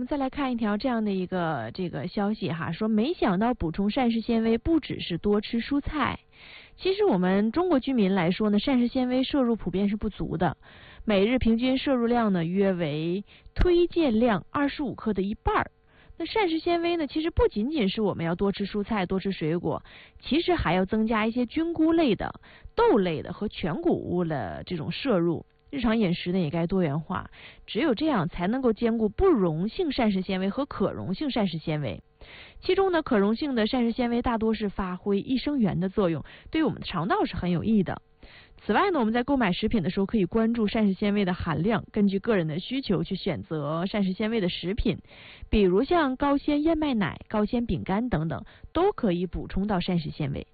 们再来看一条这样的一个消息哈，说没想到补充膳食纤维不只是多吃蔬菜。其实我们中国居民来说呢，膳食纤维摄入普遍是不足的，每日平均摄入量呢约为推荐量25克的一半。那膳食纤维呢，其实不仅仅是我们要多吃蔬菜、多吃水果，其实还要增加一些菌菇类的、豆类的和全谷物的这种摄入。日常饮食呢也该多元化，只有这样才能够兼顾不溶性膳食纤维和可溶性膳食纤维。其中呢，可溶性的膳食纤维大多是发挥益生元的作用，对于我们的肠道是很有益的。此外呢，我们在购买食品的时候可以关注膳食纤维的含量，根据个人的需求去选择膳食纤维的食品，比如像高纤燕麦奶、高纤饼干等等，都可以补充到膳食纤维。